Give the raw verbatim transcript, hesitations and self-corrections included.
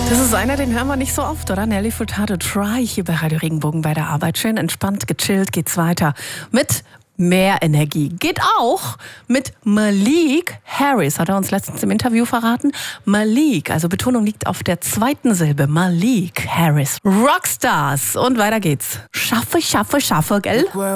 Das ist einer, den hören wir nicht so oft, oder? Nelly Furtado, Try hier bei Radio Regenbogen bei der Arbeit. Schön entspannt, gechillt geht's weiter mit mehr Energie. Geht auch mit Malik Harris, hat er uns letztens im Interview verraten. Malik, also Betonung liegt auf der zweiten Silbe. Malik Harris. Rockstars. Und weiter geht's. Schaffe, schaffe, schaffe, gell?